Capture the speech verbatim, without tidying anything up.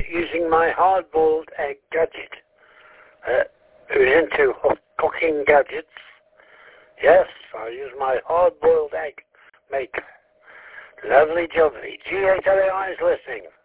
using my hard-boiled egg gadget. Uh, who's into cooking gadgets? Yes, I use my hard-boiled egg maker. Lovely jubbly. G H L A I is listening.